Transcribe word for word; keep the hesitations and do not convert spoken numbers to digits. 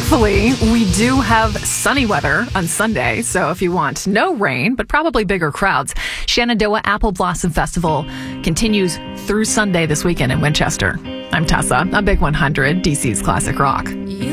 Thankfully, we do have sunny weather on Sunday. So if you want no rain, but probably bigger crowds, Shenandoah Apple Blossom Festival continues through Sunday this weekend in Winchester. I'm Tessa, a Big one hundred, D C's Classic Rock. You